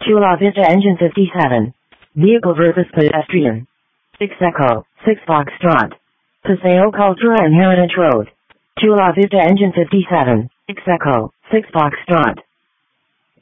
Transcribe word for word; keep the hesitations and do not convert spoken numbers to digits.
Chula Vista Engine fifty-seven. Vehicle versus pedestrian. six Echo, six Foxtrot. Paseo Cultura and Heritage Road. Chula Vista Engine fifty-seven. six Echo, six Foxtrot.